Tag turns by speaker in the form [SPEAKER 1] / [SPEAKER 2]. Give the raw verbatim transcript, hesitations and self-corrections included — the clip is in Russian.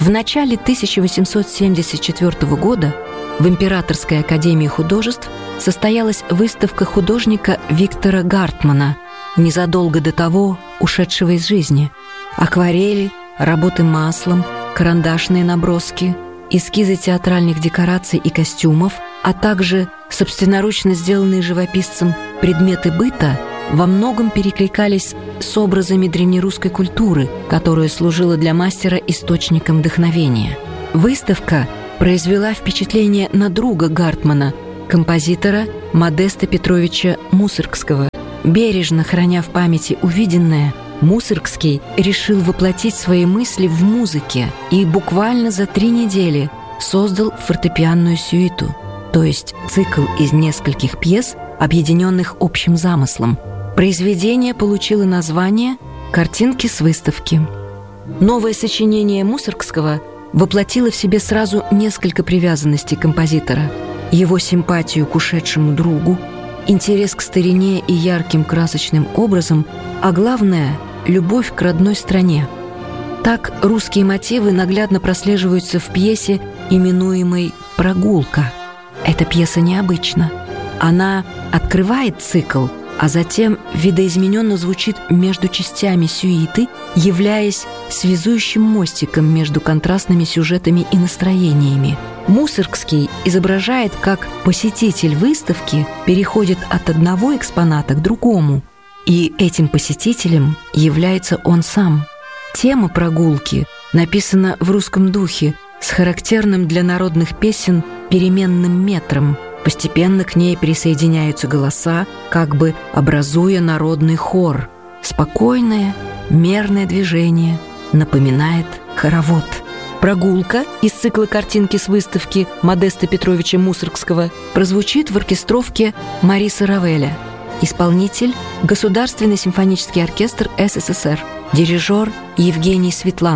[SPEAKER 1] В начале тысяча восемьсот семьдесят четвёртого года в Императорской академии художеств состоялась выставка художника Виктора Гартмана, незадолго до того ушедшего из жизни. Акварели, работы маслом, карандашные наброски, эскизы театральных декораций и костюмов, а также собственноручно сделанные живописцем предметы быта во многом перекликались с образами древнерусской культуры, которая служила для мастера источником вдохновения. Выставка произвела впечатление на друга Гартмана, композитора Модеста Петровича Мусоргского. Бережно храня в памяти увиденное, Мусоргский решил воплотить свои мысли в музыке и буквально за три недели создал фортепианную сюиту, то есть цикл из нескольких пьес, объединенных общим замыслом. Произведение получило название «Картинки с выставки». Новое сочинение Мусоргского воплотило в себе сразу несколько привязанностей композитора: его симпатию к ушедшему другу, интерес к старине и ярким красочным образом, а главное — любовь к родной стране. Так русские мотивы наглядно прослеживаются в пьесе, именуемой «Прогулка». Эта пьеса необычна. Она открывает цикл, а затем видоизмененно звучит между частями сюиты, являясь связующим мостиком между контрастными сюжетами и настроениями. Мусоргский изображает, как посетитель выставки переходит от одного экспоната к другому, и этим посетителем является он сам. Тема прогулки написана в русском духе с характерным для народных песен переменным метром. Постепенно к ней присоединяются голоса, как бы образуя народный хор. Спокойное, мерное движение напоминает хоровод. «Прогулка» из цикла «Картинки с выставки» Модеста Петровича Мусоргского прозвучит в оркестровке Мариса Равеля. Исполнитель – Государственный симфонический оркестр СССР. Дирижер Евгений Светлан.